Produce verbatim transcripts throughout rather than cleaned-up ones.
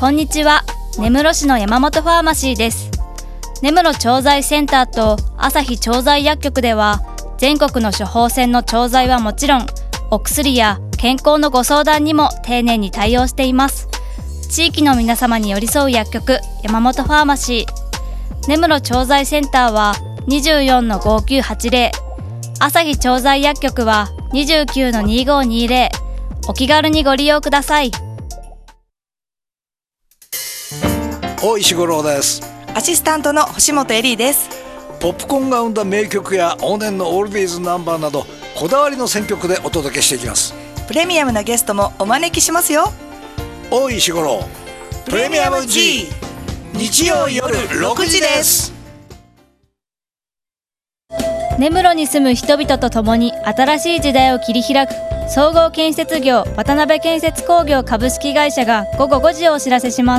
こんにちは。根室市の山本ファーマシーです。根室調剤センターと朝日調剤薬局では、全国の処方箋の調剤はもちろん、お薬や健康のご相談にも丁寧に対応しています。地域の皆様に寄り添う薬局、山本ファーマシー。根室調剤センターは にじゅうよんのごきゅうはちぜろ、朝日調剤薬局は にじゅうきゅうのにごにぜろ。お気軽にご利用ください。 大石五郎です。 アシスタントの星本恵里です。 ポップコーンが生んだ名曲や往年のオールディーズナンバーなど、こだわりの選曲でお届けしていきます。 プレミアムなゲストもお招きしますよ。 大石五郎プレミアム G、 日曜夜ろくじです。 根室に住む人々と共に新しい時代を切り開く総合建設業渡辺建設工業株式会社が午後ごじをお知らせします。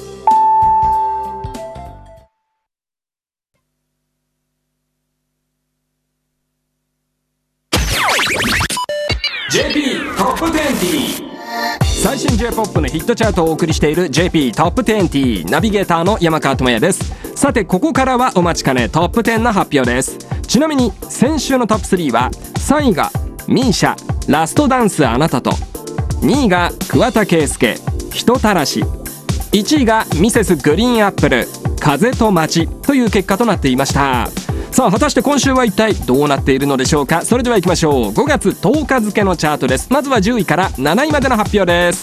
ジェーピー トップにじゅう。最新 J-ポップ のヒットチャートをお送りしている ジェーピー トップにじゅう。ナビゲーターの山川智也です。さて、ここからはお待ちかねトップじゅうの発表です。ちなみに先週のトップスリーは、さんいがミーシャラストダンスあなたと、にいが桑田佳祐人たらし、いちいがミセスグリーンアップル風と街という結果となっていました。さあ、果たして今週は一体どうなっているのでしょうか。それでは行きましょう。ごがつとおか付のチャートです。まずはじゅういからなないまでの発表です。